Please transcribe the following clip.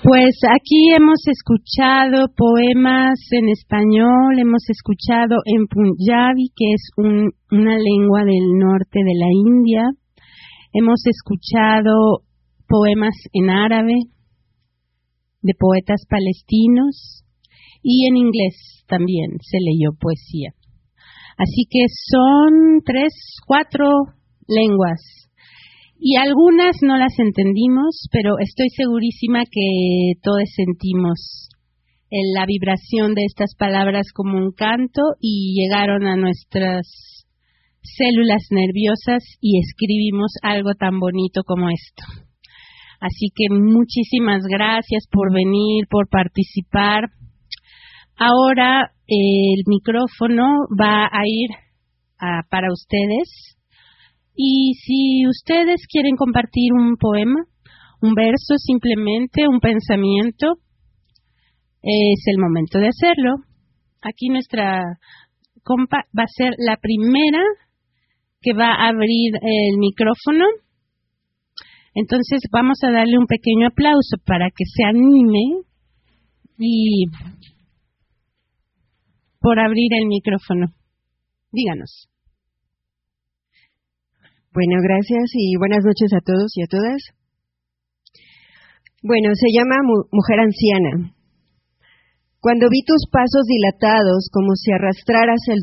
Pues aquí hemos escuchado poemas en español, hemos escuchado en Punjabi, que es una lengua del norte de la India, hemos escuchado poemas en árabe de poetas palestinos y en inglés también se leyó poesía. Así que son 3, 4 lenguas. Y algunas no las entendimos, pero estoy segurísima que todos sentimos la vibración de estas palabras como un canto y llegaron a nuestras células nerviosas y escribimos algo tan bonito como esto. Así que muchísimas gracias por venir, por participar. Ahora el micrófono va a ir para ustedes. Y si ustedes quieren compartir un poema, un verso simplemente, un pensamiento, es el momento de hacerlo. Aquí nuestra compa va a ser la primera que va a abrir el micrófono. Entonces vamos a darle un pequeño aplauso para que se anime y por abrir el micrófono. Díganos. Bueno, gracias y buenas noches a todos y a todas. Bueno, se llama Mujer Anciana. Cuando vi tus pasos dilatados como si arrastraras el